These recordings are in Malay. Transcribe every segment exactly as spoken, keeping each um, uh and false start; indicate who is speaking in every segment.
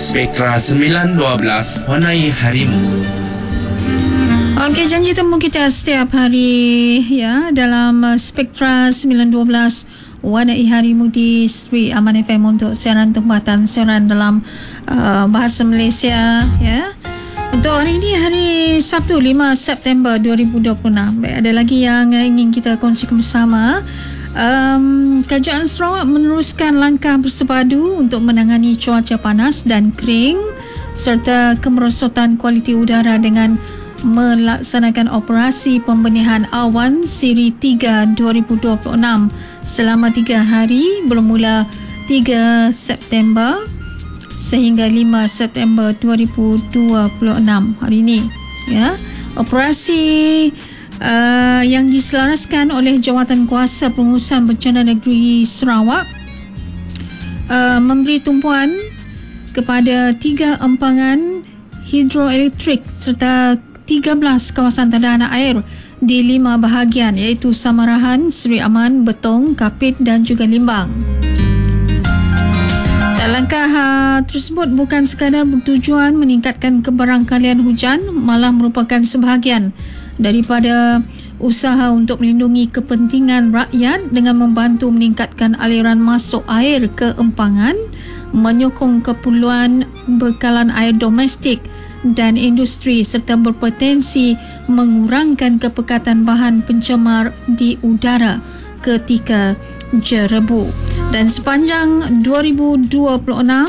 Speaker 1: Spektra sembilan dua belas, warnai harimu.
Speaker 2: Okey, janji temu kita setiap hari ya dalam uh, Spektra sembilan dua belas warnai harimu di Sri Aman F M untuk siaran tempatan siaran dalam uh, bahasa Malaysia ya. Untuk hari ini, hari Sabtu lima September dua ribu dua puluh enam. Baik, ada lagi yang uh, ingin kita kongsikan bersama. Um, Kerajaan Sarawak meneruskan langkah bersepadu untuk menangani cuaca panas dan kering serta kemerosotan kualiti udara dengan melaksanakan operasi pembenihan awan siri tiga dua ribu dua puluh enam selama tiga hari bermula tiga September sehingga lima September dua ribu dua puluh enam hari ini ya. Operasi uh, yang diselaraskan oleh Jawatan Kuasa Pengurusan Bencana Negeri Sarawak uh, memberi tumpuan kepada tiga empangan hidroelektrik serta tiga belas kawasan tadahan air di lima bahagian iaitu Samarahan, Seri Aman, Betong, Kapit dan juga Limbang. Langkah uh, tersebut bukan sekadar bertujuan meningkatkan kebarangkalian hujan, malah merupakan sebahagian daripada usaha untuk melindungi kepentingan rakyat dengan membantu meningkatkan aliran masuk air ke empangan, menyokong keperluan bekalan air domestik dan industri serta berpotensi mengurangkan kepekatan bahan pencemar di udara ketika jerebu. Dan sepanjang dua ribu dua puluh enam,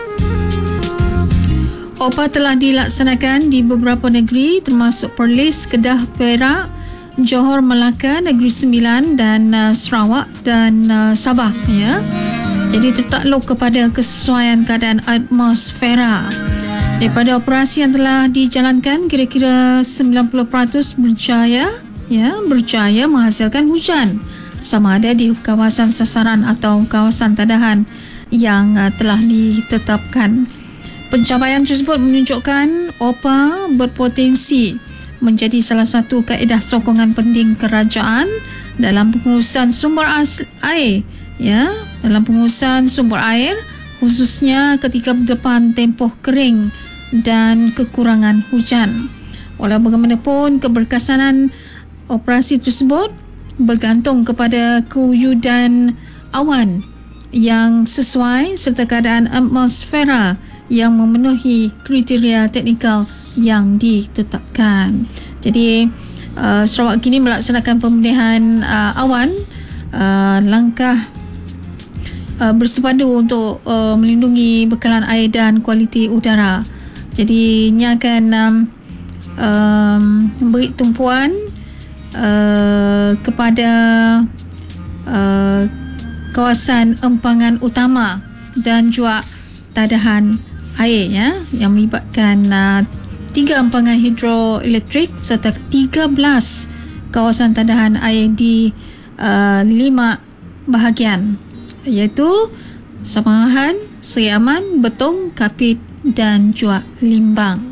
Speaker 2: O P A telah dilaksanakan di beberapa negeri termasuk Perlis, Kedah, Perak, Johor, Melaka, Negeri Sembilan dan uh, Sarawak dan uh, Sabah ya. Jadi tertakluk kepada kesesuaian keadaan atmosfera. Daripada operasi yang telah dijalankan, kira-kira sembilan puluh peratus berjaya ya, berjaya menghasilkan hujan sama ada di kawasan sasaran atau kawasan tadahan yang uh, telah ditetapkan. Pencapaian tersebut menunjukkan O P A berpotensi menjadi salah satu kaedah sokongan penting kerajaan dalam pengurusan sumber air ya, dalam pengurusan sumber air khususnya ketika berdepan tempoh kering dan kekurangan hujan. Walau bagaimanapun, keberkesanan operasi tersebut bergantung kepada kewujudan awan yang sesuai serta keadaan atmosfera yang memenuhi kriteria teknikal yang ditetapkan. Jadi uh, Sarawak kini melaksanakan pembenihan uh, awan, uh, langkah uh, bersepadu untuk uh, melindungi bekalan air dan kualiti udara. Jadi ini akan um, um, beri tumpuan Uh, kepada uh, kawasan empangan utama dan juga tadahan air ya, yang melibatkan uh, tiga empangan hidroelektrik serta tiga belas kawasan tadahan air di uh, lima bahagian iaitu Samarahan, Seri Aman, Betong, Kapit dan juga Limbang.